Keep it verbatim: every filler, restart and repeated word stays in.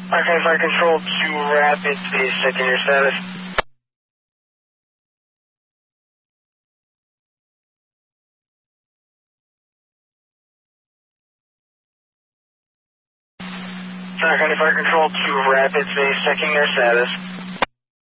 Okay, Fire Control to Rapid Space, checking your status. Fire County Fire Control to Rapid Space, checking your status.